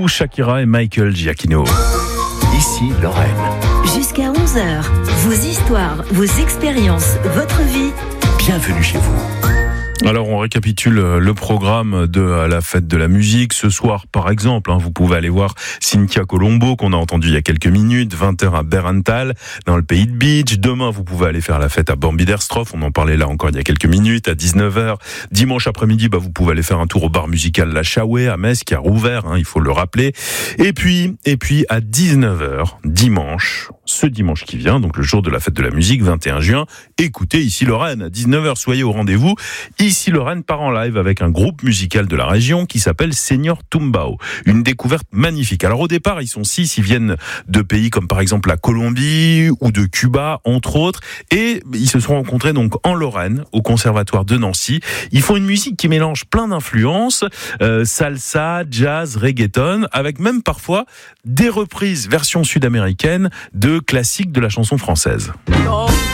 Zizou, Shakira et Michael Giacchino. Ici Lorraine. Jusqu'à 11h, vos histoires, vos expériences, votre vie. Bienvenue chez vous. Alors on récapitule le programme de la fête de la musique. Ce soir par exemple, vous pouvez aller voir Cynthia Colombo qu'on a entendu il y a quelques minutes, 20h à Berenthal dans le pays de Beach. Demain vous pouvez aller faire la fête à Bornbiederstroff, on en parlait là encore il y a quelques minutes, à 19h. Dimanche après-midi, vous pouvez aller faire un tour au bar musical La Chauée à Metz qui a rouvert, il faut le rappeler. Et puis à 19h dimanche, ce dimanche qui vient, donc le jour de la fête de la musique, 21 juin, écoutez Ici Lorraine, à 19h, soyez au rendez-vous. Ici Lorraine part en live avec un groupe musical de la région qui s'appelle Senior Tumbao. Une découverte magnifique. Alors au départ, ils sont 6, ils viennent de pays comme par exemple la Colombie ou de Cuba, entre autres, et ils se sont rencontrés donc en Lorraine, au conservatoire de Nancy. Ils font une musique qui mélange plein d'influences, salsa, jazz, reggaeton, avec même parfois des reprises version sud-américaine de classiques de la chanson française.